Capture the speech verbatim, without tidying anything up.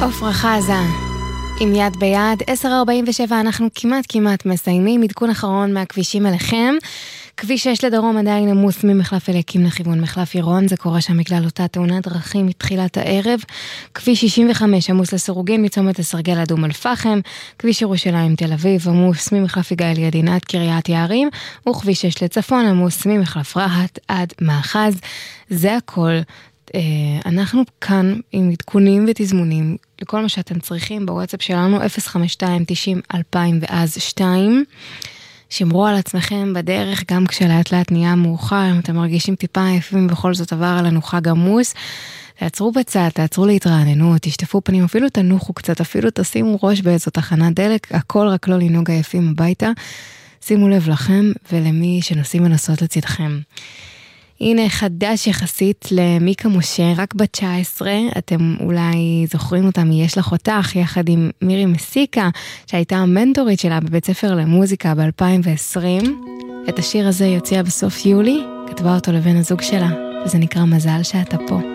עופרה חזה עם יד ביד, עשר ארבעים ושבע, אנחנו כמעט כמעט מסיימים, עדכון אחרון מהכבישים אליכם. כביש שש לדרום עדיין עמוס ממחלף אליקים לכיוון מחלף עירון, זה קורה שם בגלל אותה תאונת דרכים מתחילת הערב. כביש שישים וחמש עמוס לסרוגין מצומת הסרגל עד אום אל-פחם, כביש ירושלים תל אביב עמוס ממחלף יגאל ידין עד קריית יערים, וכביש שש לצפון עמוס ממחלף רהט עד מאחז. זה הכל. אנחנו כאן עם עדכונים ותזמונים לכל מה שאתם צריכים בוואטסאפ שלנו אפס חמש שתיים תשעים אלפיים ואז שתיים. שמרו על עצמכם בדרך גם כשלאט לאט נהיה מאוחר, אם אתם מרגישים טיפה עייפים בכל זאת עבר עלינו חג עמוס, תעצרו בצד, תעצרו להתרעננו, תשטפו פנים, אפילו תנוחו קצת, אפילו תשימו ראש באיזו תחנת דלק, הכל רק לא לנהוג עייפים הביתה. שימו לב לכם ולמי שנוסעים ונוסעות לצדכם. הנה חדש יחסית למיקה משה, רק בת תשע עשרה, אתם אולי זוכרים אותה מ"יש לך אותך", יחד עם מירי מסיקה, שהייתה המנטורית שלה בבית ספר למוזיקה ב-אלפיים ועשרים. את השיר הזה יוציאה בסוף יולי, כתבה אותו לבן הזוג שלה, וזה נקרא מזל שאתה פה.